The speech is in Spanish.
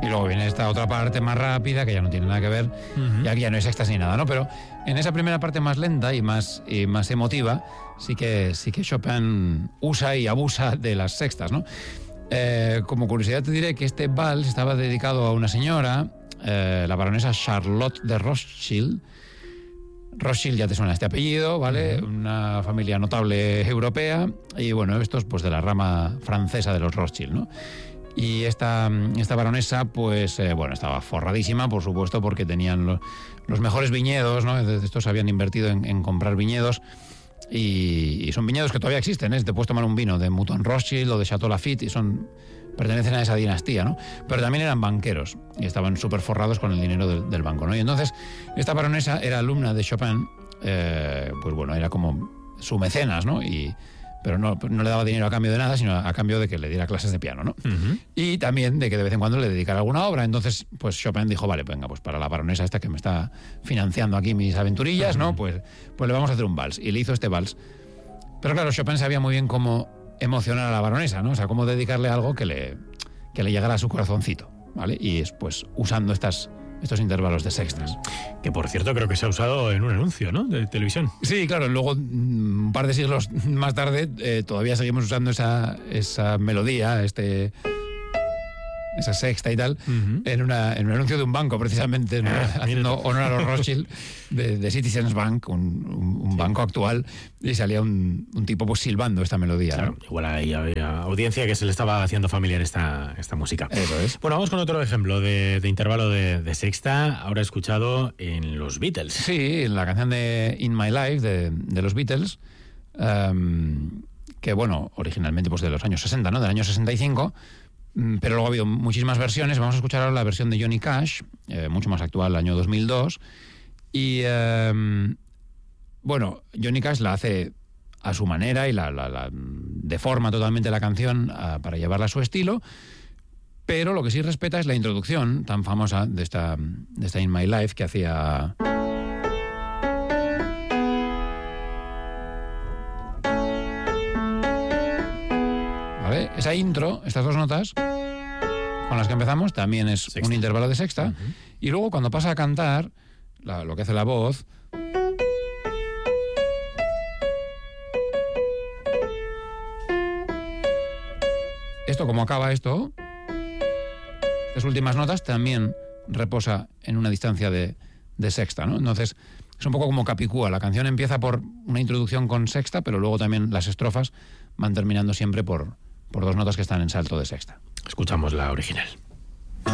luego viene esta otra parte más rápida, que ya no tiene nada que ver, y aquí ya no hay sextas ni nada, ¿no? Pero en esa primera parte más lenta y más emotiva, sí que Chopin usa y abusa de las sextas, ¿no? Como curiosidad te diré que este vals estaba dedicado a una señora, la baronesa Charlotte de Rothschild. Rothschild, ya te suena este apellido, ¿vale? Una familia notable europea, y bueno, estos pues de la rama francesa de los Rothschild, ¿no? Y esta baronesa, pues, bueno, estaba forradísima, por supuesto, porque tenían los mejores viñedos, ¿no? Estos habían invertido en comprar viñedos, y son viñedos que todavía existen, ¿eh? Te puedes tomar un vino de Mouton Rothschild o de Chateau Lafite, y pertenecen a esa dinastía, ¿no? Pero también eran banqueros, y estaban súper forrados con el dinero del banco, ¿no? Y entonces, esta baronesa era alumna de Chopin, pues bueno, era como su mecenas, ¿no? Pero no le daba dinero a cambio de nada, sino a cambio de que le diera clases de piano, ¿no? Y también de que de vez en cuando le dedicara alguna obra. Entonces, pues Chopin dijo, vale, venga, pues para la baronesa esta que me está financiando aquí mis aventurillas, ¿no? Pues le vamos a hacer un vals. Y le hizo este vals. Pero claro, Chopin sabía muy bien cómo emocionar a la baronesa, ¿no? O sea, cómo dedicarle algo que le llegara a su corazoncito, ¿vale? Y es pues usando estos intervalos de sextas. Que por cierto creo que se ha usado en un anuncio, ¿no? De televisión. Sí, claro, luego un par de siglos más tarde todavía seguimos usando esa melodía, esa sexta y tal, en un anuncio de un banco, precisamente, ¿no? Haciendo honor a los Rothschild de Citizens Bank, un banco actual, y salía un tipo pues silbando esta melodía. Claro, ¿no? Igual ahí había audiencia que se le estaba haciendo familiar esta música. Eso es. Bueno, vamos con otro ejemplo de intervalo de sexta, ahora escuchado en los Beatles. Sí, en la canción de In My Life de los Beatles, que bueno, originalmente pues de los años 60, ¿no? Del año 65, pero luego ha habido muchísimas versiones. Vamos a escuchar ahora la versión de Johnny Cash, mucho más actual, año 2002. Y bueno, Johnny Cash la hace a su manera y la deforma totalmente la canción para llevarla a su estilo, pero lo que sí respeta es la introducción tan famosa de esta In My Life que hacía... ¿Vale? Esa intro, estas dos notas con las que empezamos, también es sexta. Un intervalo de sexta. Y luego cuando pasa a cantar, lo que hace la voz... Esto, como acaba esto, las últimas notas también reposa en una distancia de sexta, ¿no? Entonces, es un poco como Capicúa. La canción empieza por una introducción con sexta, pero luego también las estrofas van terminando siempre por dos notas que están en salto de sexta. Escuchamos la original.